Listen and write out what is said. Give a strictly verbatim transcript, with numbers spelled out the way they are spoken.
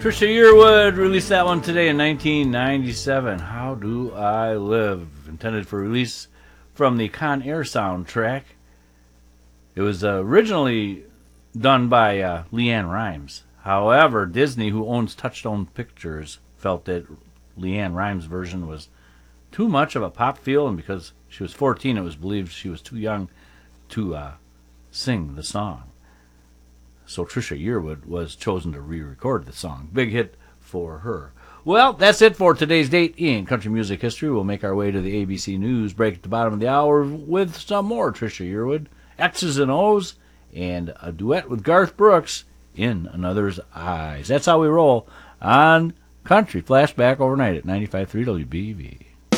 Trisha Yearwood released that one today in nineteen ninety-seven. How Do I Live? Intended for release from the Con Air soundtrack. It was uh, originally done by uh, Leanne Rimes. However, Disney, who owns Touchstone Pictures, felt that Leanne Rimes' version was too much of a pop feel, and because she was fourteen, it was believed she was too young to uh, sing the song. So Trisha Yearwood was chosen to re-record the song. Big hit for her. Well, that's it for today's date in country music history. We'll make our way to the A B C News break at the bottom of the hour with some more Trisha Yearwood, X's and O's, and a duet with Garth Brooks, In Another's Eyes. That's how we roll on Country Flashback Overnight at ninety-five point three W B V.